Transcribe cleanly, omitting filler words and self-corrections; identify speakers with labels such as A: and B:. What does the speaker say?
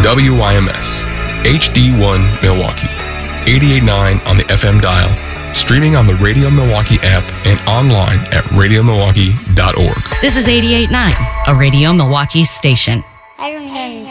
A: WYMS, HD1 Milwaukee, 88.9 on the FM dial, streaming on the Radio Milwaukee app and online at radiomilwaukee.org.
B: This is 88.9, a Radio Milwaukee station.
C: I don't hear